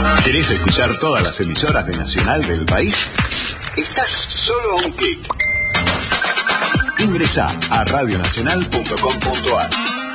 ¿Querés escuchar todas las emisoras de Nacional del país? Estás solo a un clic. Ingresá a radionacional.com.ar.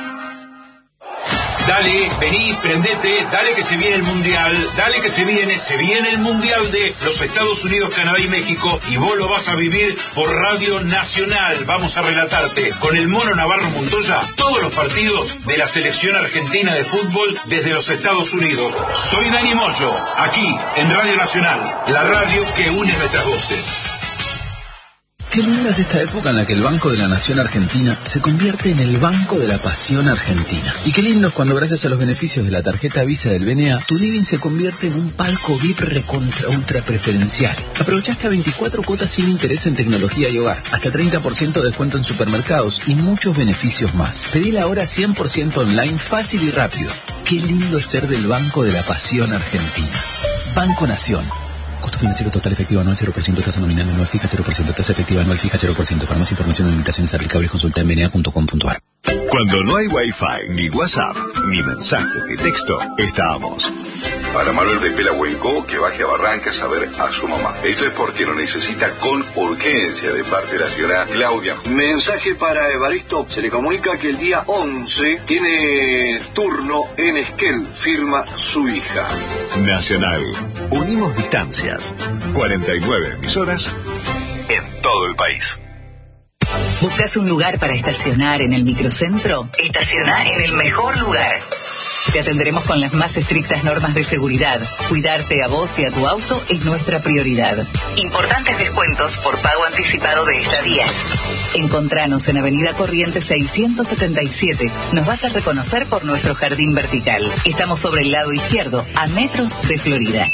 Dale, vení, prendete, dale que se viene el Mundial, dale que se viene el Mundial de los Estados Unidos, Canadá y México, y vos lo vas a vivir por Radio Nacional. Vamos a relatarte con el Mono Navarro Montoya todos los partidos de la selección argentina de fútbol desde los Estados Unidos. Soy Dani Moyo, aquí en Radio Nacional, la radio que une nuestras voces. Qué linda es esta época en la que el Banco de la Nación Argentina se convierte en el Banco de la Pasión Argentina. Y qué lindo es cuando, gracias a los beneficios de la tarjeta Visa del BNA, tu living se convierte en un palco VIP recontra ultra preferencial. Aprovecha hasta 24 cuotas sin interés en tecnología y hogar, hasta 30% de descuento en supermercados y muchos beneficios más. Pedila ahora 100% online, fácil y rápido. Qué lindo es ser del Banco de la Pasión Argentina. Banco Nación. Costo financiero total efectivo anual 0%, tasa nominal anual fija 0%, tasa efectiva anual fija 0%. Para más información o limitaciones aplicables consulta en bna.com.ar. Cuando no hay Wi-Fi, ni WhatsApp, ni mensajes de texto, estamos. Para Manuel de Pelahuenco, que baje a Barrancas a ver a su mamá. Esto es porque lo necesita con urgencia de parte de la señora Claudia. Mensaje para Evaristo. Se le comunica que el día 11 tiene turno en Esquel. Firma su hija. Nacional. Unimos distancias. 49 emisoras en todo el país. ¿Buscas un lugar para estacionar en el microcentro? Estaciona en el mejor lugar. Te atenderemos con las más estrictas normas de seguridad. Cuidarte a vos y a tu auto es nuestra prioridad. Importantes descuentos por pago anticipado de estadías. Encontranos en Avenida Corrientes 677. Nos vas a reconocer por nuestro jardín vertical. Estamos sobre el lado izquierdo, a metros de Florida.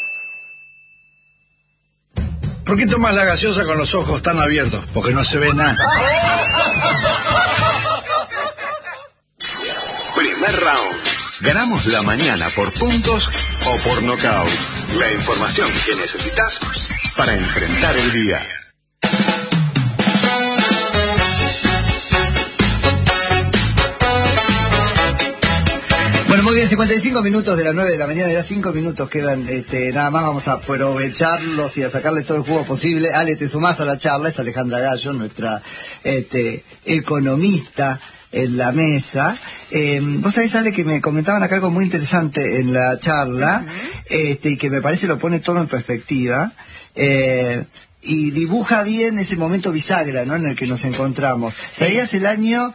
¿Por qué tomas la gaseosa con los ojos tan abiertos? Porque no se ve nada. Primer round. Ganamos la mañana por puntos o por nocaut. La información que necesitas para enfrentar el día. Bueno, muy bien, 55 minutos de las 9 de la mañana, ya 5 minutos quedan, nada más vamos a aprovecharlos y a sacarle todo el jugo posible. Ale, te sumás a la charla, es Alejandra Gallo, nuestra economista en la mesa. Vos sabés, Ale, que me comentaban acá algo muy interesante en la charla, y que me parece lo pone todo en perspectiva, y dibuja bien ese momento bisagra, ¿no?, en el que nos encontramos. Sí. Traías el año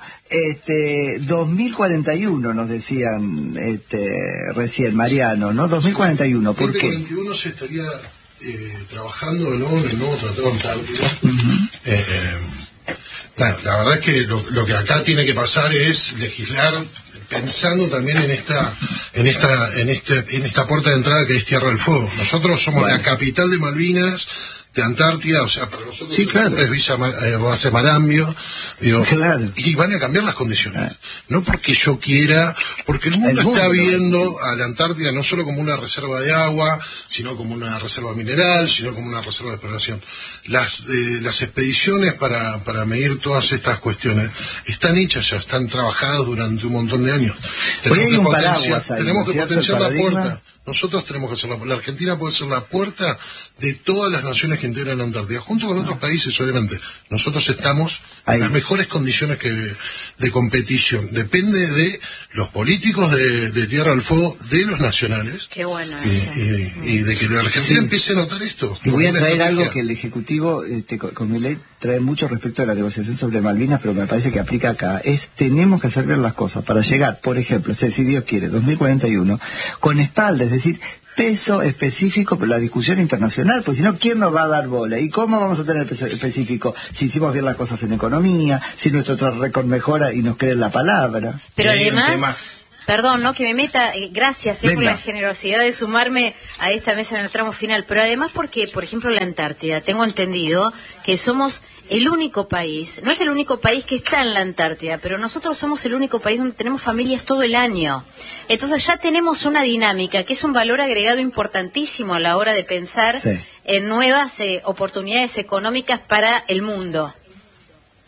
2041, nos decían recién, Mariano, ¿no? 2041, ¿por qué? 2041 se estaría trabajando de nuevo en el nuevo Tratado Antártico. Bueno, la verdad es que lo que acá tiene que pasar es legislar pensando también en esta puerta de entrada que es Tierra del Fuego. Nosotros somos la capital de Malvinas, de Antártida, o sea, para nosotros sí, claro, es base Marambio, digo, claro, y van a cambiar las condiciones. No porque yo quiera, porque el mundo está viendo a la Antártida no solo como una reserva de agua, sino como una reserva mineral, sino como una reserva de exploración. Las expediciones para medir todas estas cuestiones están hechas ya, están trabajadas durante un montón de años. Tenemos que potenciar la puerta. Nosotros tenemos que hacerlo. La Argentina puede ser la puerta de todas las naciones que integran la Antártida, junto con otros países, obviamente. Nosotros estamos en las mejores condiciones de competición. Depende de los políticos de Tierra del Fuego, de los nacionales. Qué bueno. Y de que la Argentina empiece a notar esto. Y voy a traer algo que el Ejecutivo, con mi ley, trae mucho respecto a la negociación sobre Malvinas, pero me parece que aplica acá. Tenemos que hacer bien las cosas para llegar, por ejemplo, si Dios quiere, 2041, con espalda, es decir, peso específico por la discusión internacional, pues si no, ¿quién nos va a dar bola? ¿Y cómo vamos a tener peso específico si hicimos bien las cosas en economía, si nuestro track record mejora y nos creen la palabra? Pero además, perdón, no que me meta, gracias por la generosidad de sumarme a esta mesa en el tramo final, pero además porque, por ejemplo, la Antártida, tengo entendido que somos el único país, no es el único país que está en la Antártida, pero nosotros somos el único país donde tenemos familias todo el año. Entonces ya tenemos una dinámica que es un valor agregado importantísimo a la hora de pensar en nuevas oportunidades económicas para el mundo.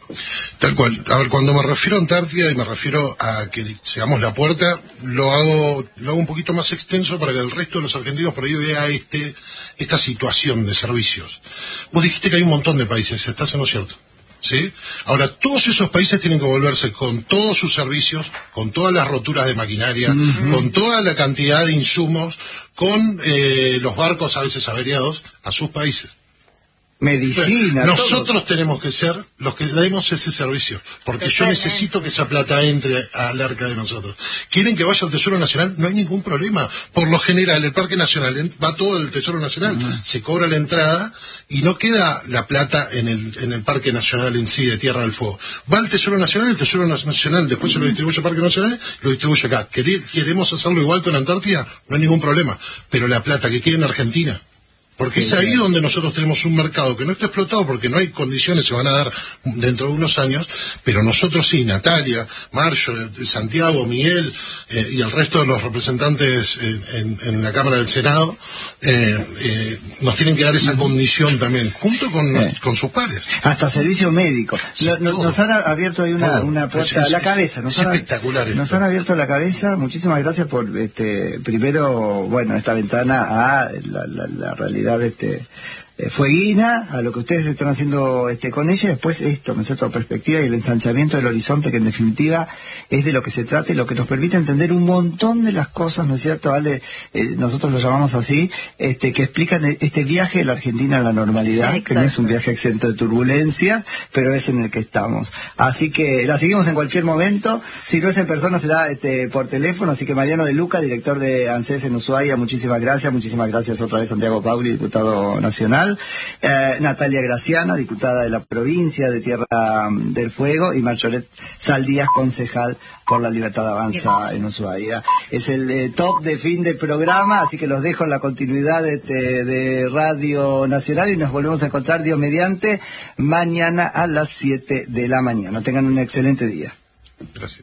Tal cual. A ver, cuando me refiero a Antártida y me refiero a que seamos la puerta, lo hago un poquito más extenso para que el resto de los argentinos por ahí vea esta situación de servicios. Vos dijiste que hay un montón de países, ¿estás en lo cierto? ¿Sí? Ahora, todos esos países tienen que volverse con todos sus servicios, con todas las roturas de maquinaria, con toda la cantidad de insumos, con los barcos a veces averiados, a sus países. Medicina. Nosotros tenemos que ser los que demos ese servicio, porque yo necesito que esa plata entre al arca de nosotros. ¿Quieren que vaya al Tesoro Nacional? No hay ningún problema. Por lo general, el Parque Nacional va todo el Tesoro Nacional. Se cobra la entrada y no queda la plata en el Parque Nacional en sí, de Tierra del Fuego. Va al Tesoro Nacional, el Tesoro Nacional después se lo distribuye al Parque Nacional, lo distribuye acá. ¿Queremos hacerlo igual con Antártida? No hay ningún problema. Pero la plata que queda en Argentina, porque es ahí donde nosotros tenemos un mercado que no está explotado porque no hay condiciones, se van a dar dentro de unos años, pero nosotros sí, Natalia, Marcio, Santiago, Miguel y el resto de los representantes en la Cámara del Senado nos tienen que dar esa condición también, junto con sus pares. Hasta servicio médico. Nos han abierto ahí una puerta, la cabeza. Es espectacular. Nos han abierto la cabeza. Muchísimas gracias por, primero, bueno, esta ventana a la realidad fueguina, a lo que ustedes están haciendo con ella, después esto, ¿no es cierto?, perspectiva y el ensanchamiento del horizonte, que en definitiva es de lo que se trata y lo que nos permite entender un montón de las cosas, ¿no es cierto?, ¿vale? Nosotros lo llamamos así, que explican este viaje de la Argentina a la normalidad. Exacto. Que no es un viaje exento de turbulencias, pero es en el que estamos. Así que la seguimos en cualquier momento, si no es en persona será por teléfono, así que Mariano de Luca, director de ANSES en Ushuaia, muchísimas gracias otra vez Santiago Pauli, diputado nacional, Natalia Graciana, diputada de la provincia de Tierra del Fuego, y Marjoret Saldías, concejal por la Libertad Avanza en Ushuaia. Es el top de fin de programa, así que los dejo en la continuidad de Radio Nacional y nos volvemos a encontrar, Dios mediante, mañana a las 7 de la mañana. Tengan un excelente día. Gracias.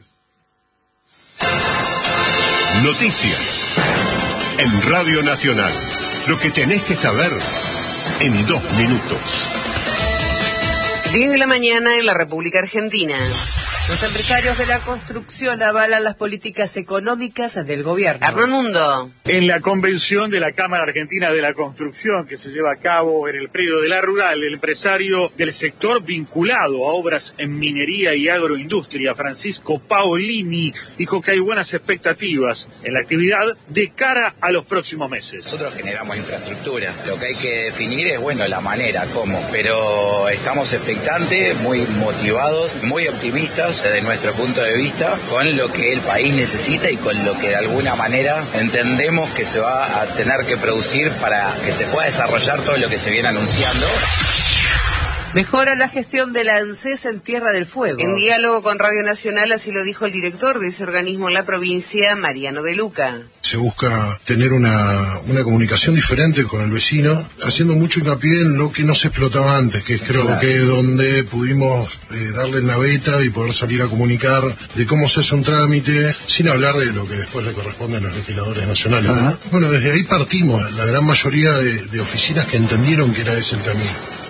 Noticias en Radio Nacional. Lo que tenés que saber en 2 minutos. 10 de la mañana en la República Argentina. Los empresarios de la construcción avalan las políticas económicas del gobierno. Hernán Mundo. En la convención de la Cámara Argentina de la Construcción que se lleva a cabo en el predio de La Rural, el empresario del sector vinculado a obras en minería y agroindustria, Francisco Paolini, dijo que hay buenas expectativas en la actividad de cara a los próximos meses. Nosotros generamos infraestructura, lo que hay que definir es, la manera, cómo, pero estamos expectantes, muy motivados, muy optimistas desde nuestro punto de vista, con lo que el país necesita y con lo que de alguna manera entendemos que se va a tener que producir para que se pueda desarrollar todo lo que se viene anunciando. Mejora la gestión de la ANSES en Tierra del Fuego. En diálogo con Radio Nacional, así lo dijo el director de ese organismo en la provincia, Mariano de Luca. Se busca tener una comunicación diferente con el vecino, haciendo mucho hincapié en lo que no se explotaba antes, que creo que es donde pudimos darle en la beta y poder salir a comunicar de cómo se hace un trámite, sin hablar de lo que después le corresponde a los legisladores nacionales, ¿no? Bueno, desde ahí partimos, la gran mayoría de oficinas que entendieron que era ese el camino.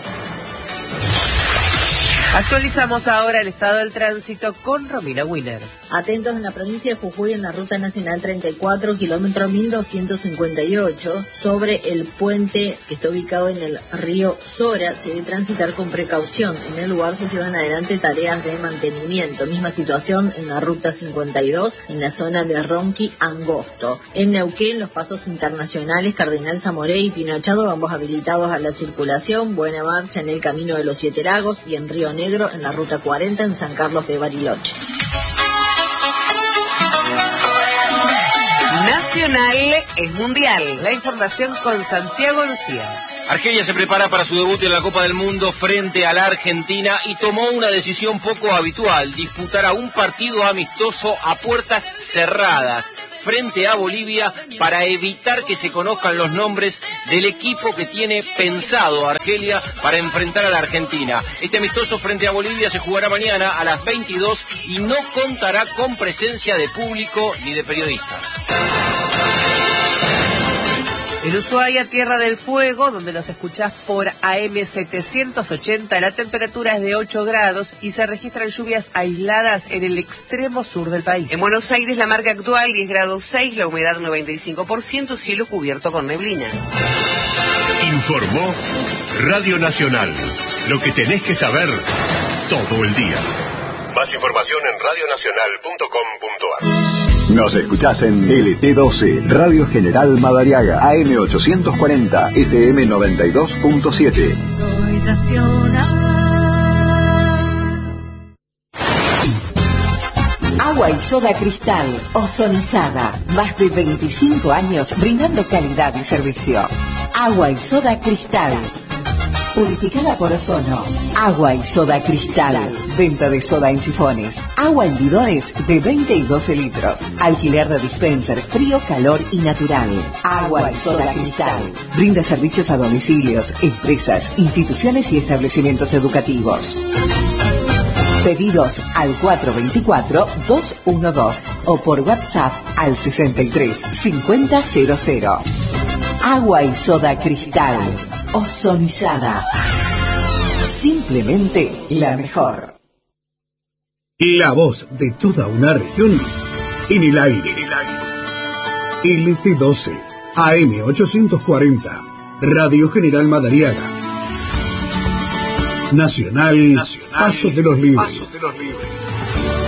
Actualizamos ahora el estado del tránsito con Romina Willer. Atentos en la provincia de Jujuy, en la ruta nacional 34, kilómetro 1258, sobre el puente que está ubicado en el río Sora. Se debe transitar con precaución. En el lugar se llevan adelante tareas de mantenimiento. Misma situación en la ruta 52, en la zona de Ronqui Angosto. En Neuquén, los pasos internacionales Cardenal Zamoré y Pinachado, ambos habilitados a la circulación. Buena marcha en el Camino de los Siete Lagos y en Río Negro, en la ruta 40, en San Carlos de Bariloche. Nacional es mundial. La información con Santiago Lucía. Argelia se prepara para su debut en la Copa del Mundo frente a la Argentina y tomó una decisión poco habitual: disputará un partido amistoso a puertas cerradas frente a Bolivia para evitar que se conozcan los nombres del equipo que tiene pensado Argelia para enfrentar a la Argentina. Este amistoso frente a Bolivia se jugará mañana a las 22 y no contará con presencia de público ni de periodistas. En Ushuaia, Tierra del Fuego, donde nos escuchás por AM780, la temperatura es de 8 grados y se registran lluvias aisladas en el extremo sur del país. En Buenos Aires, la marca actual 10 grados 6, la humedad 95%, cielo cubierto con neblina. Informó Radio Nacional. Lo que tenés que saber todo el día. Más información en radionacional.com.ar. Nos escuchás en LT12, Radio General Madariaga, AM840, FM 92.7. Soy nacional. Agua y soda Cristal, ozonizada. Más de 25 años brindando calidad y servicio. Agua y soda Cristal. Purificada por ozono. Agua y soda Cristal. Venta de soda en sifones. Agua en bidones de 20 y 12 litros. Alquiler de dispenser frío, calor y natural. Agua y soda Cristal. Brinda servicios a domicilios, empresas, instituciones y establecimientos educativos. Pedidos al 424-212 o por WhatsApp al 63-5000. Agua y soda Cristal. Ozonizada. Simplemente la mejor. La voz de toda una región en el aire. LT12, AM840, Radio General Madariaga. Nacional, Paso de los Libres.